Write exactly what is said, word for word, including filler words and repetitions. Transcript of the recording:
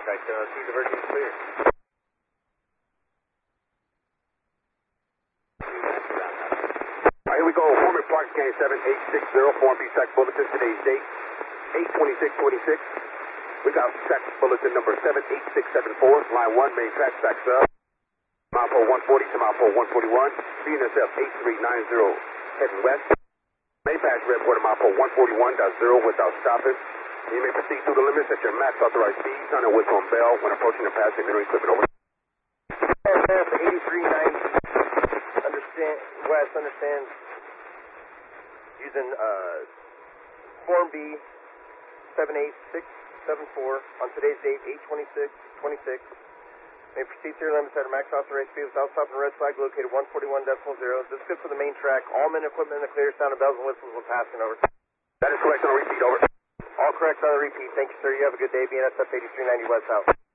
contact. Uh, see the Virgin clear. All right, here we go. Foreman Park, scan seven eight six zero, Form B track bulletin. Today's date, eight twenty-six twenty-six. We got track bulletin number seven eight six seven four, line one, main track, back sub. Mile four one forty to mile four one forty-one. C N S F eight three nine zero, heading west. Main pass report to mile four one forty-one point zero without stopping. You may proceed through the limits at your max authorized speed. Sound and whistle on bell when approaching the passing entering equipment. Over. S F eighty-three ninety. Understand, West understands using uh, Form B seven eight six seven four on today's date, eight twenty-six twenty-six. May proceed through limits at a max authorized speed without stopping. Red flag located one forty-one point zero. This is good for the main track. All men equipment in the clear. Sound of bells and whistles when passing. Over. That is correct on a repeat. Over. All correct on the repeat. Thank you, sir. You have a good day. B N S F eighty-three ninety West out.